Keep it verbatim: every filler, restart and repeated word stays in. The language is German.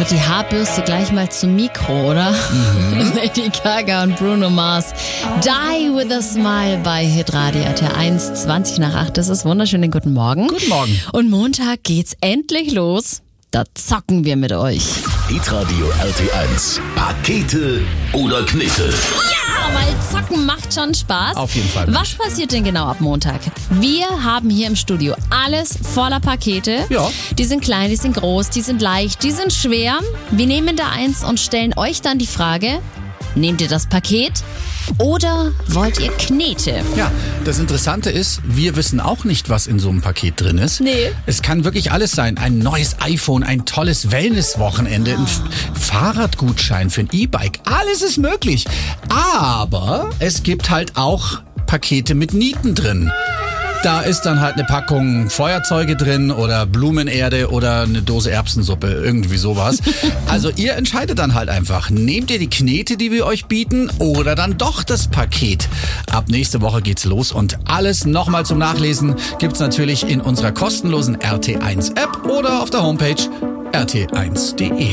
einfach die Haarbürste gleich mal zum Mikro, oder? Mhm. Lady Gaga und Bruno Mars. Die with a Smile bei Hitradio R T eins, zwanzig nach acht. Das ist wunderschönen guten Morgen. Guten Morgen. Und Montag geht's endlich los. Da zocken wir mit euch. Hitradio R T eins. Pakete oder Knete? Ja, weil zocken macht schon Spaß. Auf jeden Fall. Was passiert denn genau ab Montag? Wir haben hier im Studio alles voller Pakete. Ja. Die sind klein, die sind groß, die sind leicht, die sind schwer. Wir nehmen da eins und stellen euch dann die Frage, nehmt ihr das Paket oder wollt ihr Knete? Ja, das Interessante ist, wir wissen auch nicht, was in so einem Paket drin ist. Nee. Es kann wirklich alles sein. Ein neues iPhone, ein tolles Wellnesswochenende, ein F- Fahrradgutschein für ein E-Bike. Alles ist möglich. Aber es gibt halt auch Pakete mit Nieten drin. Da ist dann halt eine Packung Feuerzeuge drin oder Blumenerde oder eine Dose Erbsensuppe, irgendwie sowas. Also ihr entscheidet dann halt einfach, nehmt ihr die Knete, die wir euch bieten, oder dann doch das Paket. Ab nächste Woche geht's los und alles nochmal zum Nachlesen gibt's natürlich in unserer kostenlosen R T eins App oder auf der Homepage r t eins punkt d e.